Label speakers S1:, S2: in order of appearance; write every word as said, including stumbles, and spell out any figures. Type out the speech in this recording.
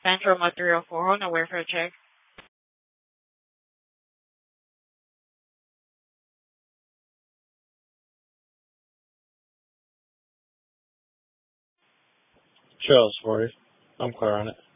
S1: Central Material four, hold on, wait for a check.
S2: Charles for you. I'm clear on it.